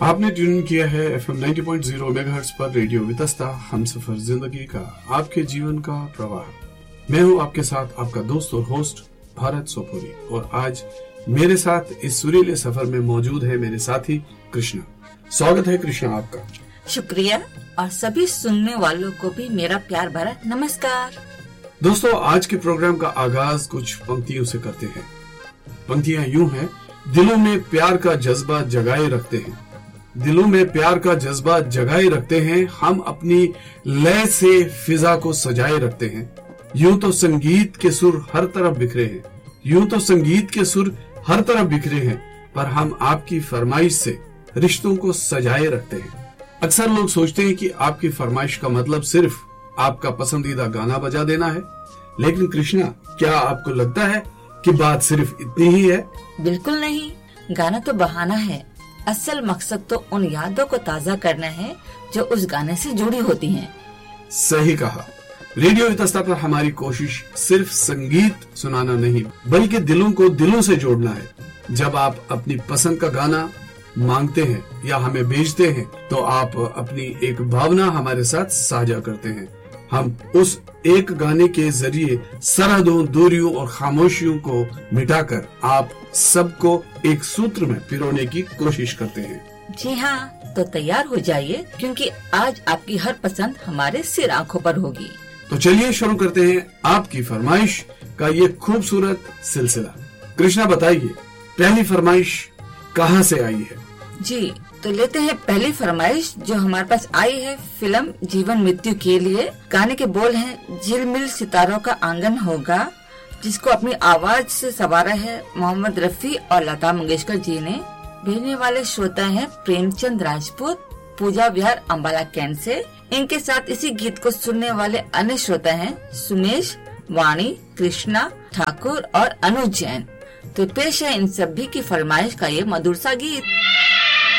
आपने ट्यून किया है FM 90.0 मेगाहर्ट्ज पर रेडियो वितस्ता, हमसफर जिंदगी का, आपके जीवन का प्रवाह। मैं हूं आपके साथ आपका दोस्त और होस्ट भारत सोपोरी, और आज मेरे साथ इस सुरीले सफर में मौजूद है मेरे साथी कृष्णा। स्वागत है कृष्णा आपका। शुक्रिया, और सभी सुनने वालों को भी मेरा प्यार भरा नमस्कार। दोस्तों, आज के प्रोग्राम का आगाज कुछ पंक्तियों से करते हैं। पंक्तियां यूं हैं: दिलों में प्यार का जज्बा जगाए रखते हैं, दिलों में प्यार का जज्बा जगाए रखते हैं, हम अपनी लय से फिजा को सजाए रखते हैं। यूं तो संगीत के सुर हर तरफ बिखरे हैं, यूं तो संगीत के सुर हर तरफ बिखरे हैं, पर हम आपकी फरमाइश से रिश्तों को सजाए रखते हैं। अक्सर लोग सोचते हैं कि आपकी फरमाइश का मतलब सिर्फ आपका पसंदीदा गाना बजा देना है, लेकिन कृष्णा, क्या आपको लगता है कि बात सिर्फ इतनी ही है? बिल्कुल नहीं, गाना तो बहाना है। असल मकसद तो उन यादों को ताज़ा करना है जो उस गाने से जुड़ी होती हैं। सही कहा। रेडियो वितस्ता पर हमारी कोशिश सिर्फ संगीत सुनाना नहीं, बल्कि दिलों को दिलों से जोड़ना है। जब आप अपनी पसंद का गाना मांगते हैं या हमें भेजते हैं, तो आप अपनी एक भावना हमारे साथ साझा करते हैं। हम उस एक गाने के जरिए सरहदों, दूरियों और खामोशियों को मिटाकर आप सबको एक सूत्र में पिरोने की कोशिश करते हैं। जी हाँ, तो तैयार हो जाइए, क्योंकि आज आपकी हर पसंद हमारे सिर आंखों पर होगी। तो चलिए शुरू करते हैं आपकी फरमाइश का ये खूबसूरत सिलसिला। कृष्णा, बताइए, पहली फरमाइश कहाँ से आई है? जी, तो लेते हैं पहली फरमाइश जो हमारे पास आई है फिल्म जीवन मृत्यु के लिए। गाने के बोल हैं: झिलमिल सितारों का आंगन होगा, जिसको अपनी आवाज से संवारा है मोहम्मद रफी और लता मंगेशकर जी ने। भेजने वाले श्रोता हैं प्रेमचंद राजपूत, पूजा विहार, अम्बाला कैंट से। इनके साथ इसी गीत को सुनने वाले अन्य श्रोता हैं सुमेश, वाणी, कृष्णा ठाकुर और अनुज जैन। तो पेश है इन सभी की फरमाइश का ये मधुर सा गीत।